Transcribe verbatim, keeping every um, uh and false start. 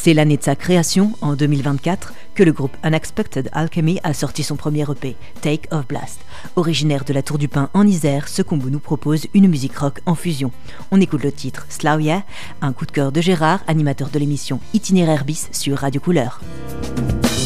C'est l'année de sa création, en deux mille vingt-quatre, que le groupe Unexpected Alchemy a sorti son premier E P, Take of Blast. Originaire de la Tour du Pin en Isère, ce combo nous propose une musique rock en fusion. On écoute le titre Slow Yeah, un coup de cœur de Gérard, animateur de l'émission Itinéraire bis sur Radio Couleur.